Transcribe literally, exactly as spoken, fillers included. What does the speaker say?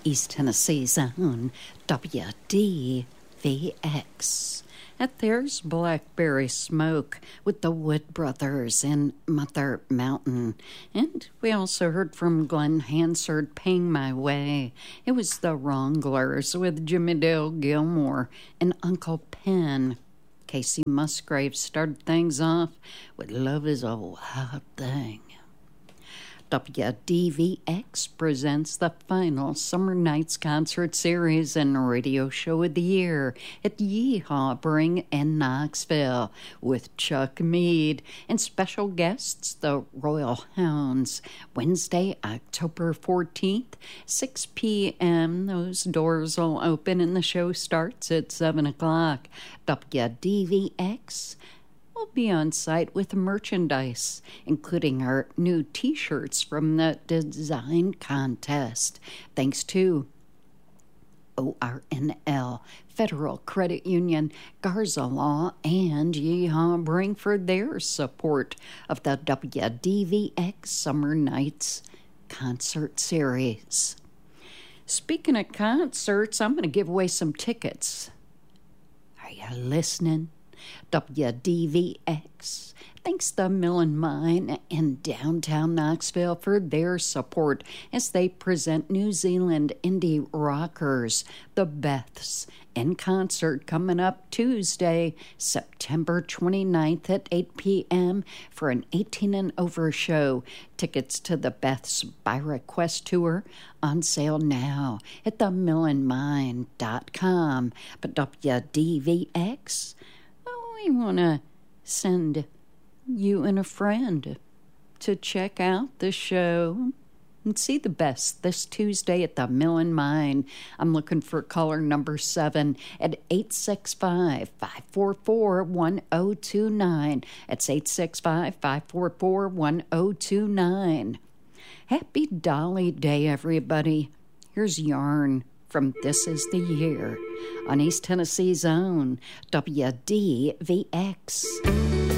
East Tennessee's own W D V X. And there's Blackberry Smoke with the Wood Brothers in Mother Mountain. And we also heard from Glenn Hansard, Paying My Way. It was the Wranglers with Jimmy Dale Gilmore and Uncle Pen. Casey Musgrave started things off with Love Is a Wild Thing. W D V X presents the final Summer Nights Concert Series and Radio Show of the Year at Yeehaw Bring in Knoxville with Chuck Mead and special guests, the Royal Hounds. Wednesday, October fourteenth, six p.m. Those doors will open and the show starts at seven o'clock. W D V X will be on site with merchandise, including our new t-shirts from the design contest. Thanks to O R N L, Federal Credit Union, Garza Law, and Yeehaw Bring for their support of the W D V X Summer Nights Concert Series. Speaking of concerts, I'm going to give away some tickets. Are you listening? W D V X. Thanks to Mill and Mine in downtown Knoxville for their support as they present New Zealand indie rockers, the Beths, in concert coming up Tuesday, September twenty-ninth at eight p.m. for an eighteen and over show. Tickets to the Beths by request tour on sale now at the mill and mine dot com. But W D V X, we want to send you and a friend to check out the show and see the Beths this Tuesday at the Mill and Mine. I'm looking for caller number seven at eight six five, five four four, one zero two nine. That's eight six five, five four four, one zero two nine. Happy Dolly Day, everybody. Here's Yarn from This Is the Year on East Tennessee's own W D V X.